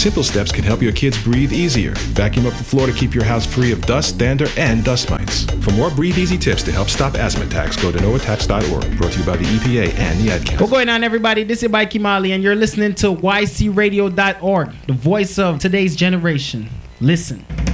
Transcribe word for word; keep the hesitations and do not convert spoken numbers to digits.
simple steps can help your kids breathe easier. Vacuum up the floor to keep your house free of dust, dander, and dust mites. For more Breathe Easy tips to help stop asthma attacks, go to no attacks dot org. Brought to you by the E P A and the Ad Council. What's going on, everybody? This is Mikey Molly, and you're listening to Y C radio dot org, the voice of today's generation. Listen.